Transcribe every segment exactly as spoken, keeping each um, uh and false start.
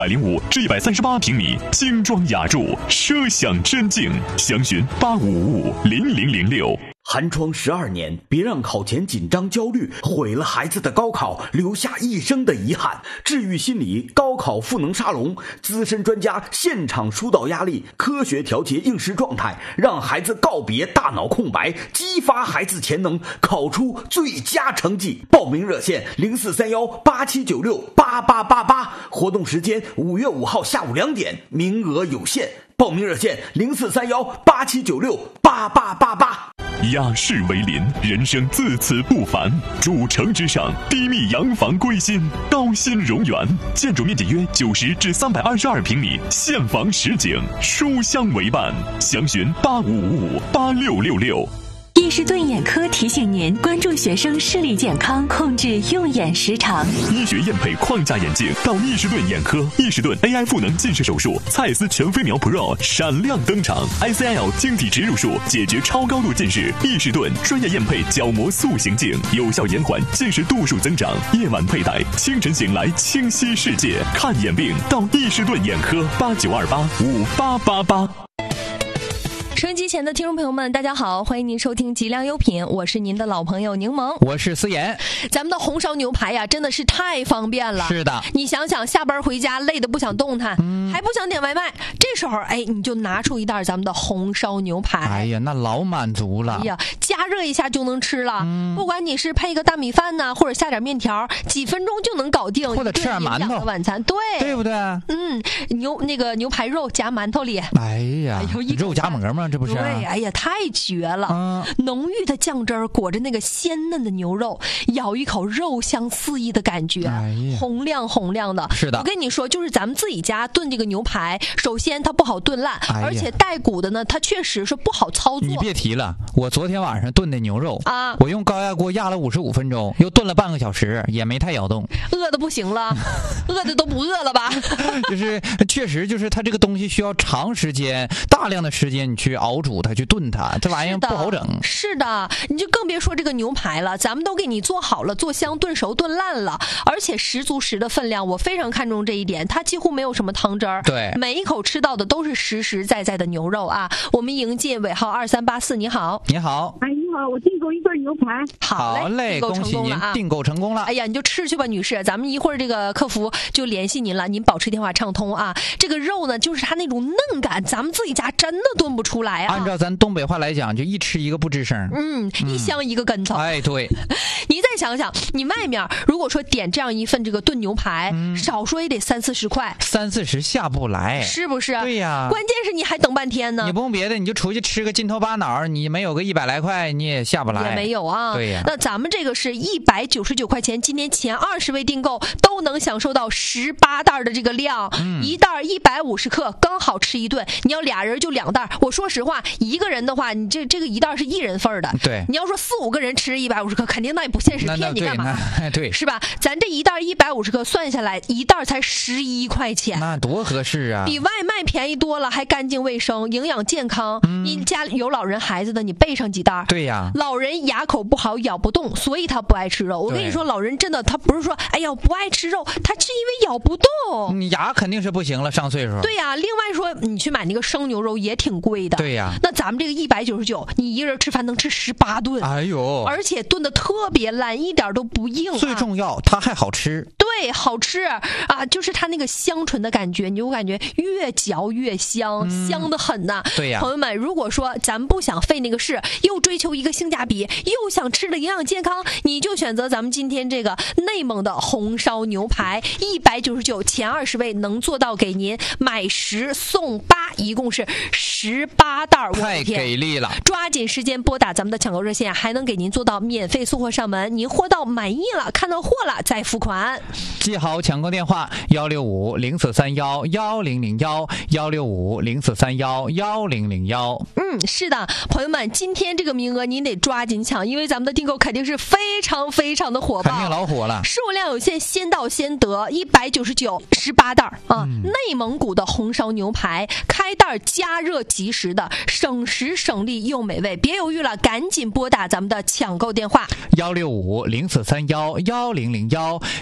百零五至一百三十八平米，精装雅筑，奢享真境。详询八五五五零零零六。 寒窗十二年，别让考前紧张焦虑毁了孩子的高考，留下一生的遗憾。治愈心理高考赋能沙龙，资深专家现场疏导压力，科学调节应试状态，让孩子告别大脑空白，激发孩子潜能，考出最佳成绩。报名热线零四三幺八七九六八八八八，活动时间五月五号下午两点，名额有限。报名热线零四三幺八七九六八八八八。 雅士为邻，人生自此不凡。主城之上，低密洋房归心，高新荣园，建筑面积约九十至三百二十二平米，现房实景，书香为伴。详询八五五五八六六六。 易士顿眼科提醒您关注学生视力健康，控制用眼时长。 医学验配框架眼镜到易士顿眼科，易士顿 A I 赋能近视手术，蔡司全飞秒 Pro 闪亮登场 ，I C L 晶体植入术解决超高度近视。易士顿专业验配角膜塑形镜，有效延缓近视度数增长。夜晚佩戴，清晨醒来清晰世界。看眼病到易士顿眼科，八九二八五八八八。 收音机前的听众朋友们，大家好，欢迎您收听极量优品，我是您的老朋友柠檬， 我是思妍。 咱们的红烧牛排呀，真的是太方便了。 是的， 你想想，下班回家累得不想动弹，嗯、还不想点外卖，这时候哎，你就拿出一袋咱们的红烧牛排， 哎呀，那老满足了。 哎呀，加热一下就能吃了。嗯、不管你是配一个大米饭呢，或者下点面条，几分钟就能搞定， 或者吃点馒头晚餐，对， 对不对？ 嗯，牛那个牛排肉夹馒头里， 哎呀，哎肉夹馍吗？这不是、啊？ 对，哎呀，太绝了！嗯、浓郁的酱汁儿裹着那个鲜嫩的牛肉，咬一口肉香四溢的感觉，哎、红亮红亮的。 是的， 我跟你说，就是咱们自己家炖这个牛排，首先它不好炖烂，哎、而且带骨的呢，它确实是不好操作。 你别提了，我昨天晚上炖的牛肉啊，我用高压锅压了五十五分钟，又炖了半个小时，也没太咬动， 饿的不行了，饿的都不饿了吧？ 就是确实就是它这个东西需要长时间、大量的时间你去熬煮它，去炖它，这玩意儿不好整。 是的，你就更别说这个牛排了，咱们都给你做好了，做香、炖熟、炖烂了，而且十足十的分量，我非常看重这一点，它几乎没有什么汤汁儿。 对， 每一口吃到的都是实实在在的牛肉啊！我们迎接尾号二三八四，你好， 你好， 哎，你好，我订购一份牛排。 好嘞， 恭喜您订购成功了。 哎呀，你就吃去吧，女士，咱们一会儿这个客服就联系您了，您保持电话畅通啊。这个肉呢，就是它那种嫩感，咱们自己家真的炖不出来啊。 按照咱东北话来讲，就一吃一个不吱声， 嗯，一香一个跟头。 哎，对。 你再想想，你外面如果说点这样一份这个炖牛排，嗯、少说也得三四十块， 三四十下不来， 是不是？ 对呀。 关键是你还等半天呢。 你不用别的，你就出去吃个筋头巴脑，你没有个一百来块，你也下不来。 也没有啊。 对呀。 那咱们这个是一百九十九块钱，今年前二十位订购都能享受到十八袋的这个量，嗯、一袋一百五十克，刚好吃一顿。你要俩人就两袋。我说实话，一个人的话，你这这个一袋是一人份的。 对。 你要说四五个人吃一百五十克，肯定那也不现实，骗你干嘛？ 对， 是吧？咱这一袋一百五十克算下来，一袋才十一块钱， 那多合适啊！ 比外卖便宜多了，还干净卫生，营养健康。嗯、你家有老人孩子的，你备上几袋。 对呀。 老人牙口不好，咬不动，所以他不爱吃肉。我跟你说，老人真的他不是说哎呀不爱吃肉，他是因为咬不动。 你牙肯定是不行了，上岁数。 对呀。另外说，你去买那个生牛肉也挺贵的。 对呀。 那咱们这个一百九十九，你一个人吃饭能吃十八顿。 哎呦！ 而且炖的特别烂，一点都不硬、啊。 最重要，它还好吃。 对，好吃啊！就是它那个香醇的感觉，你就感觉越嚼越香，嗯、香的很呐、啊。 对呀， 朋友们，如果说咱们不想费那个事，又追求一个性价比，又想吃的营养健康，你就选择咱们今天这个内蒙的红烧牛排，一百九十九，前二十位能做到给您买十送八，一共是十八袋。 太给力了！ 抓紧时间拨打咱们的抢购热线，还能给您做到免费送货上门。您货到满意了，看到货了再付款。 记好抢购电话：幺六五零四三幺幺零零幺，幺六五零四三幺幺零零幺。 嗯，是的，朋友们，今天这个名额您得抓紧抢，因为咱们的订购肯定是非常非常的火爆， 肯定老火了， 数量有限，先到先得。一百九十九，十八袋啊！嗯、内蒙古的红烧牛排，开袋加热即食的，省时省力又美味。别犹豫了，赶紧拨打咱们的抢购电话： 幺六五零四三幺幺零零幺，幺六五。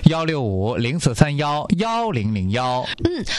五零四三幺幺零零幺。 嗯，